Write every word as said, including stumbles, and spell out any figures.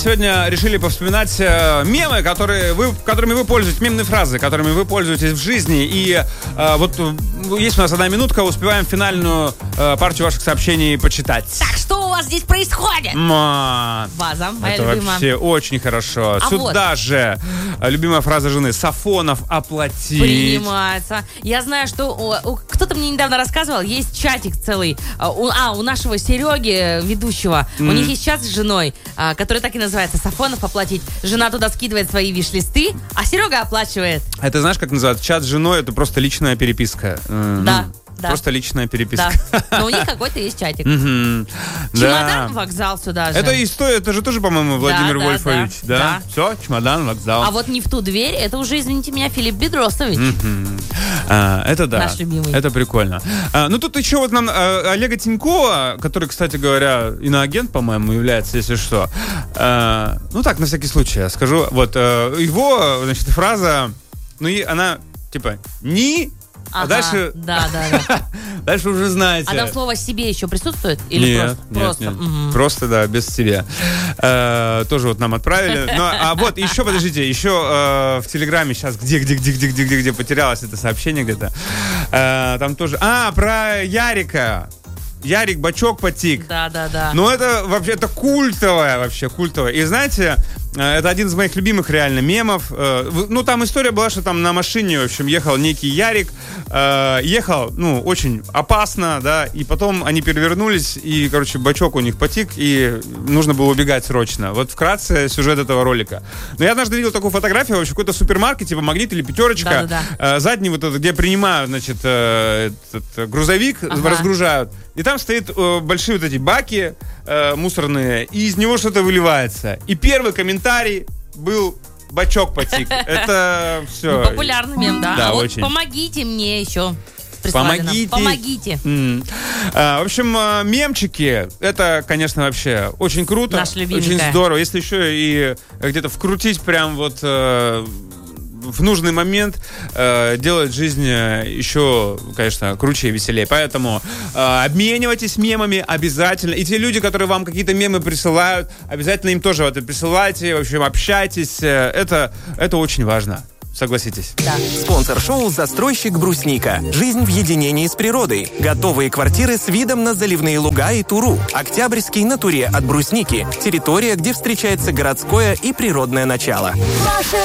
сегодня решили повспоминать э, мемы, которые вы, которыми вы пользуетесь, мемные фразы, которыми вы пользуетесь в жизни. И э, вот есть у нас одна минутка, успеваем финальную э, партию ваших сообщений почитать. Так, что у вас здесь происходит? Ма. База, моя Это любимая. вообще очень хорошо. А Сюда вот. же любимая фраза жены: Сафонов оплатить. Принимается. Я знаю, что у, у, кто-то мне недавно рассказывал, есть чатик целый. А, у, а, у нашего Сереги, ведущего, mm. у них есть чат с женой, а, который так и называется: Сафонов оплатить. Жена туда скидывает свои виш-листы, а Серега оплачивает. Это знаешь, как называют? Чат с женой — это просто личная переписка. Да. Ну, Да. Просто личная переписка. Да. Но у них какой-то есть чатик. Mm-hmm. Чемодан, да. вокзал сюда же. Это история, это же тоже, по-моему, Владимир да, Вольфович. Да, Да? да. Все, чемодан, вокзал. А вот не в ту дверь, это уже, извините меня, Филипп Бедросович. Mm-hmm. А, это да. Наш любимый. Это прикольно. А, ну, тут еще вот нам а, Олега Тинькова, который, кстати говоря, иноагент, по-моему, является, если что. А, ну, так, на всякий случай я скажу. Вот, а, его, значит, фраза, ну, и она, типа, «ни». Ага, а дальше... Да, да, да. Дальше уже знаете. А там слово «себе» еще присутствует? Или нет, просто? Нет, просто? нет. Угу. Просто, да, без себя. Э, тоже вот нам отправили. Ну, а вот еще, подождите, еще э, в Телеграме сейчас, где, где, где, где, где, где, где потерялось это сообщение где-то. Э, там тоже... А, про Ярика. Ярик бачок потик. Да, да, да. Ну, это вообще, это культовая вообще, культовая. И знаете, это один из моих любимых реально мемов. Ну, там история была, что там на машине, в общем, ехал некий Ярик. Ехал, ну, очень опасно, да, и потом они перевернулись, и, короче, бачок у них потик, и нужно было убегать срочно. Вот вкратце сюжет этого ролика. Но я однажды видел такую фотографию, вообще, в какой-то супермаркет, типа Магнит или Пятерочка. Да, да, да. Задний вот этот, где принимают, значит, этот грузовик, ага. разгружают. И там стоят э, большие вот эти баки э, мусорные, и из него что-то выливается. И первый комментарий был: бачок потик. Это все. Ну, популярный мем, да. Да, а очень. Вот помогите мне еще. Помогите. Помогите. Mm. А, в общем, мемчики, это, конечно, вообще очень круто. Наш любименькая. Очень здорово. Если еще и где-то вкрутить прям вот... Э, в нужный момент э, делать жизнь еще, конечно, круче и веселее. Поэтому э, обменивайтесь мемами обязательно. И те люди, которые вам какие-то мемы присылают, обязательно им тоже вот это присылайте. В общем, общайтесь. Это, это очень важно. Согласитесь. Да. Спонсор шоу «Застройщик Брусника». Жизнь в единении с природой. Готовые квартиры с видом на заливные луга и Туру. Октябрьский на Туре от Брусники. Территория, где встречается городское и природное начало. Наше